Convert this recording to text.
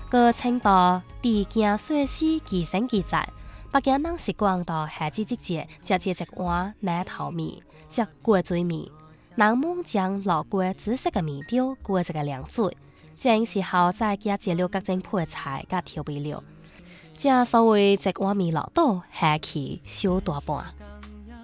个青岛地景水势奇深奇在，北京人习惯到夏季季节食这一碗奶头面，即过水面。人们将老过紫色嘅面条过一个凉水，这时候再加入了各种配菜甲调味料，这所谓一碗面落肚，下去小大半。